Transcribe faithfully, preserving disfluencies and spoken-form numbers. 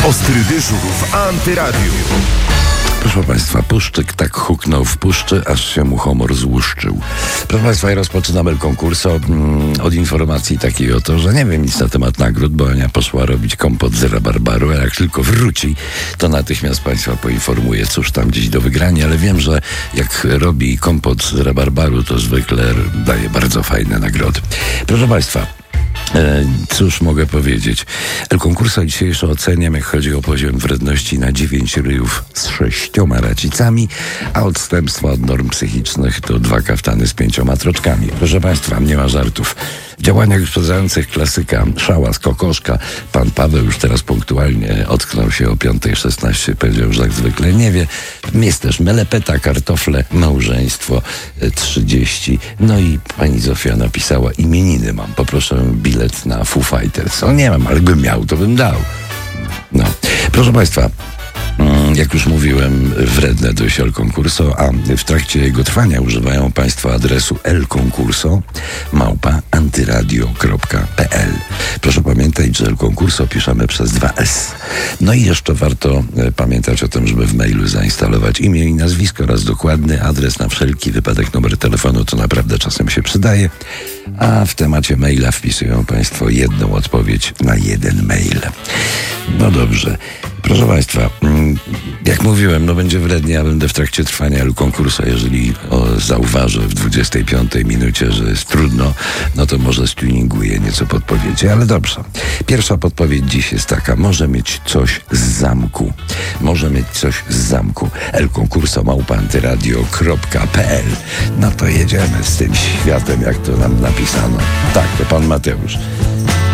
Ostry dyżur w Antyradiu. Proszę Państwa, Puszczyk tak huknął w puszczy, aż się mu humor złuszczył. Proszę Państwa, ja rozpoczynam El Concurso mm, od informacji takiej oto, że nie wiem nic na temat nagród, bo Ania poszła robić kompot z rabarbaru, a jak tylko wróci, to natychmiast Państwa poinformuję, cóż tam gdzieś do wygrania, ale wiem, że jak robi kompot z rabarbaru, to zwykle daje bardzo fajne nagrody. Proszę Państwa, E, cóż mogę powiedzieć? El Concurso dzisiejsze oceniam, jak chodzi o poziom wredności, na dziewięć ryjów z sześcioma racicami, a odstępstwa od norm psychicznych to dwa kaftany z pięcioma troczkami. Proszę Państwa, nie ma żartów. W działaniach wyprzedzających klasyka Szałas, Kokoszka pan Paweł już teraz punktualnie ocknął się o piąta szesnaście, powiedział, że jak zwykle nie wie. Jest też melepeta, kartofle, małżeństwo trzydzieści. No i pani Zofia napisała: imieniny mam, poproszę bilet na Foo Fighters. O, nie mam, ale gdybym miał, to bym dał. No, proszę Państwa, jak już mówiłem, wredne dość El Concurso, a w trakcie jego trwania używają Państwo adresu elconcurso małpa antyradio kropka pe el. Proszę pamiętać, że El Concurso piszemy przez dwa es. No i jeszcze warto pamiętać o tym, żeby w mailu zainstalować imię i nazwisko oraz dokładny adres, na wszelki wypadek numer telefonu, to naprawdę czasem się przydaje. A w temacie maila wpisują Państwo jedną odpowiedź na jeden mail. No dobrze. Proszę Państwa, jak mówiłem, no będzie wrednie, ja będę w trakcie trwania El Concurso, jeżeli o, zauważę w dwudziestej piątej minucie, że jest trudno, no to może stuninguję nieco podpowiedzi, ale dobrze. Pierwsza podpowiedź dziś jest taka: może mieć coś z zamku. Może mieć coś z zamku. El Concurso małpa antyradio kropka pe el. No to jedziemy z tym światem, jak to nam napisano. Tak, to pan Mateusz.